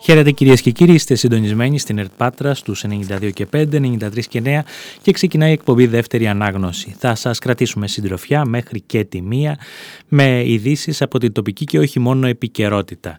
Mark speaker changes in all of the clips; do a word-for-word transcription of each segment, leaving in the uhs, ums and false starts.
Speaker 1: Χαίρετε κυρίες και κύριοι, είστε συντονισμένοι στην ΕΡΤ Πάτρα στους ενενήντα δύο και πέντε, ενενήντα τρία και εννέα και ξεκινάει η εκπομπή Δεύτερη Ανάγνωση. Θα σας κρατήσουμε συντροφιά μέχρι και τη μία με ειδήσεις από την τοπική και όχι μόνο επικαιρότητα.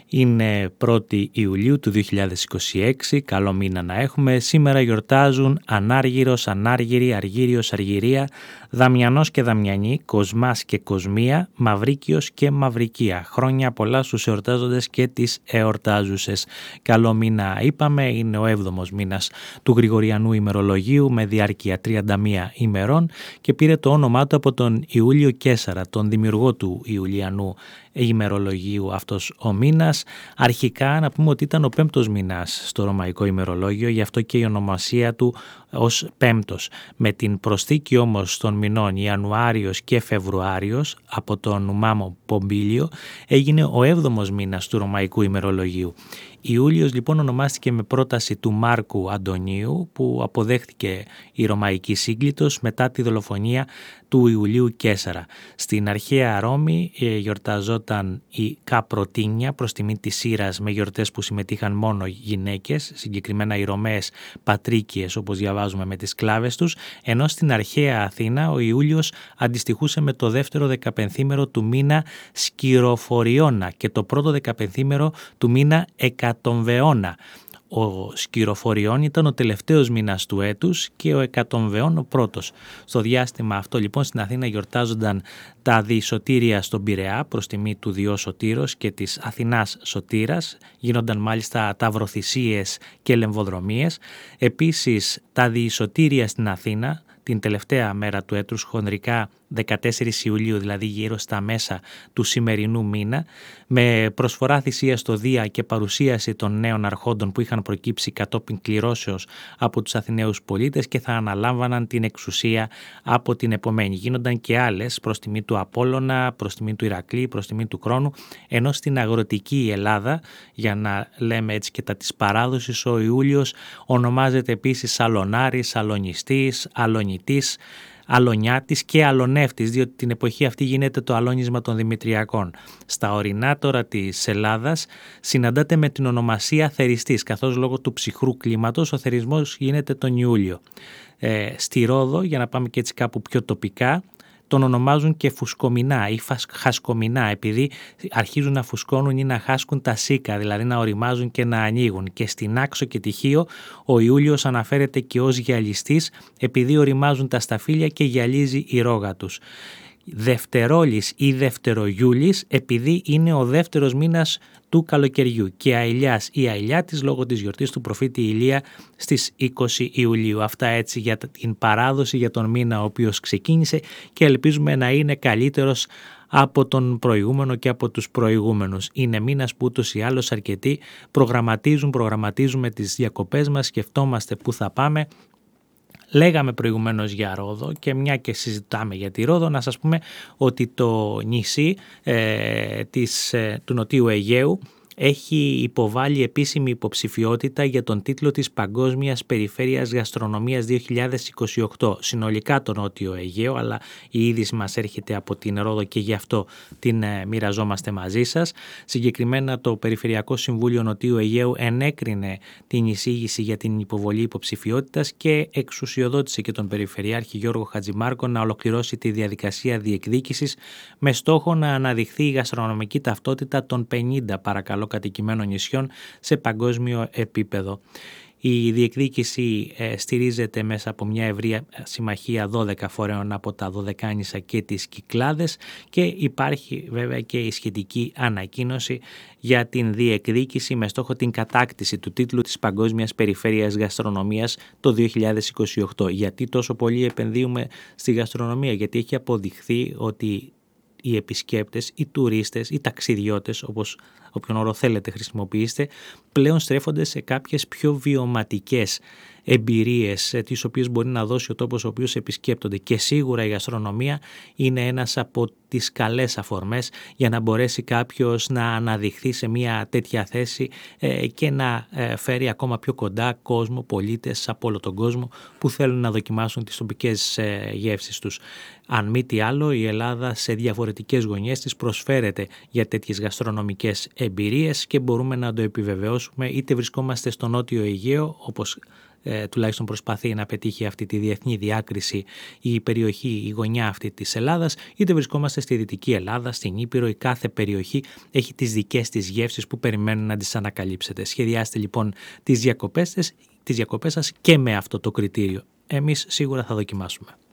Speaker 1: Είναι πρώτη Ιουλίου του δύο χιλιάδες είκοσι έξι, καλό μήνα να έχουμε. Σήμερα γιορτάζουν Ανάργυρος, Ανάργυρη, Αργύριος, Αργυρία, Δαμιανός και Δαμιανή, Κοσμάς και Κοσμία, Μαυρίκιος και Μαυρικία. Χρόνια πολλά στους εορτάζοντες και τις εορτάζουσες. Καλό μήνα είπαμε, είναι ο έβδομος μήνας του Γρηγοριανού ημερολογίου με διάρκεια τριάντα μία ημερών και πήρε το όνομά του από τον Ιούλιο Καίσαρα, τον δημιουργό του Ιουλιανού ημερολογίου αυτός ο μήνας. Αρχικά να πούμε ότι ήταν ο πέμπτος μήνας στο ρωμαϊκό ημερολόγιο, γι' αυτό και η ονομασία του ως πέμπτος. Με την προσθήκη όμως των μηνών Ιανουάριος και Φεβρουάριος από τον Νουμάμο Πομπίλιο έγινε ο έβδομος μήνας του ρωμαϊκού ημερολογίου. Ιούλιος λοιπόν ονομάστηκε με πρόταση του Μάρκου Αντωνίου που αποδέχτηκε η ρωμαϊκή σύγκλιτος μετά τη δολοφονία του Ιουλίου Καίσαρα. Στην αρχαία Ρώμη ε, γιορταζόταν η Καπροτίνια προς τιμή της Σύρας με γιορτές που συμμετείχαν μόνο γυναίκες, συγκεκριμένα οι Ρωμαίες Πατρίκιες όπως διαβάζουμε με τις κλάβες τους, ενώ στην αρχαία Αθήνα ο Ιούλιος αντιστοιχούσε με το δεύτερο δεκαπενθήμερο του μήνα Σκυροφοριώνα και το πρώτο δεκαπενθήμερο του μήνα Εκατομβεώνα. Ο Σκυροφοριών ήταν ο τελευταίος μήνας του έτους και ο Εκατομβεών ο πρώτος. Στο διάστημα αυτό λοιπόν στην Αθήνα γιορτάζονταν τα διησωτήρια στον Πειραιά προς τιμή του Διό Σωτήρος και της Αθηνάς Σωτήρας. Γίνονταν μάλιστα ταυροθυσίες και λεμβοδρομίες. Επίσης τα διησωτήρια στην Αθήνα την τελευταία μέρα του έτους, χονδρικά δεκατέσσερις Ιουλίου, δηλαδή γύρω στα μέσα του σημερινού μήνα, με προσφορά θυσία στο Δία και παρουσίαση των νέων αρχόντων που είχαν προκύψει κατόπιν κληρώσεως από τους Αθηναίους πολίτες και θα αναλάμβαναν την εξουσία από την επομένη. Γίνονταν και άλλες προς τιμή του Απόλλωνα, προς τιμή του Ηρακλή, προς τιμή του Κρόνου, ενώ στην αγροτική Ελλάδα, για να λέμε έτσι και τα της παράδοσης, ο Ιούλιος ονομάζεται επίσης Σαλονάρης, Αλωνιστής, Αλωνητής, Αλωνιάτης και Αλωνεύτης, διότι την εποχή αυτή γίνεται το αλώνισμα των Δημητριακών. Στα ορεινά τώρα της Ελλάδας συναντάται με την ονομασία θεριστής, καθώς λόγω του ψυχρού κλίματος ο θερισμός γίνεται τον Ιούλιο. Ε, στη Ρόδο, για να πάμε και έτσι κάπου πιο τοπικά, τον ονομάζουν και φουσκομινά ή χασκομινά, επειδή αρχίζουν να φουσκώνουν ή να χάσκουν τα σίκα, δηλαδή να οριμάζουν και να ανοίγουν. Και στην Άξο και τη Χίο ο Ιούλιος αναφέρεται και ως γυαλιστής, επειδή οριμάζουν τα σταφύλια και γυαλίζει η ρόγα τους. Δευτερόλης ή Δευτερογιούλης, επειδή είναι ο δεύτερος μήνας του καλοκαιριού, και Αηλιάς ή Αηλιάτης λόγω της γιορτής του προφήτη Ηλία στις είκοσι Ιουλίου. Αυτά έτσι για την παράδοση για τον μήνα ο οποίος ξεκίνησε και ελπίζουμε να είναι καλύτερος από τον προηγούμενο και από τους προηγούμενους. Είναι μήνας που ούτως ή άλλως αρκετοί προγραμματίζουν, προγραμματίζουμε τις διακοπές μας, σκεφτόμαστε πού θα πάμε. Λέγαμε προηγουμένως για Ρόδο και μια και συζητάμε για τη Ρόδο, να σας πούμε ότι το νησί ε, της, ε, του Νοτίου Αιγαίου έχει υποβάλει επίσημη υποψηφιότητα για τον τίτλο της Παγκόσμιας Περιφέρειας Γαστρονομίας δύο χιλιάδες είκοσι οκτώ. Συνολικά το Νότιο Αιγαίο, αλλά η είδηση μας έρχεται από την Ρόδο και γι' αυτό την ε, μοιραζόμαστε μαζί σας. Συγκεκριμένα το Περιφερειακό Συμβούλιο Νοτίου Αιγαίου ενέκρινε την εισήγηση για την υποβολή υποψηφιότητας και εξουσιοδότησε και τον Περιφερειάρχη Γιώργο Χατζημάρκο να ολοκληρώσει τη διαδικασία διεκδίκησης με στόχο να αναδειχθεί η γαστρονομική ταυτότητα των πενήντα παρακαλώ κατοικημένων νησιών σε παγκόσμιο επίπεδο. Η διεκδίκηση ε, στηρίζεται μέσα από μια ευρεία συμμαχία δώδεκα φορέων από τα Δωδεκάνησα και τις Κυκλάδες και υπάρχει βέβαια και η σχετική ανακοίνωση για την διεκδίκηση με στόχο την κατάκτηση του τίτλου της Παγκόσμιας Περιφέρειας Γαστρονομίας το δύο χιλιάδες είκοσι οκτώ. Γιατί τόσο πολύ επενδύουμε στη γαστρονομία? Γιατί έχει αποδειχθεί ότι οι επισκέπτες, οι τουρίστες, οι ταξιδιώτες, όπως όποιον όρο θέλετε χρησιμοποιήστε, πλέον στρέφονται σε κάποιες πιο βιωματικές εμπειρίες τις οποίες μπορεί να δώσει ο τόπος ο οποίος επισκέπτονται, και σίγουρα η γαστρονομία είναι ένας από τις καλές αφορμές για να μπορέσει κάποιος να αναδειχθεί σε μια τέτοια θέση και να φέρει ακόμα πιο κοντά κόσμο, πολίτες από όλο τον κόσμο που θέλουν να δοκιμάσουν τις τοπικές γεύσεις τους. Αν μη τι άλλο, η Ελλάδα σε διαφορετικές γωνιές της προσφέρεται για τέτοιες γαστρονομικές εμπειρίες και μπορούμε να το επιβεβαιώσουμε, είτε βρισκόμαστε στο Νότιο Αιγαίο, όπως ε, τουλάχιστον προσπαθεί να πετύχει αυτή τη διεθνή διάκριση η περιοχή, η γωνιά αυτή της Ελλάδας, είτε βρισκόμαστε στη Δυτική Ελλάδα, στην Ήπειρο. Η κάθε περιοχή έχει τις δικές της γεύσεις που περιμένουν να τις ανακαλύψετε. Σχεδιάστε λοιπόν τις διακοπές, τις διακοπές σας και με αυτό το κριτήριο. Εμείς σίγουρα θα δοκιμάσουμε.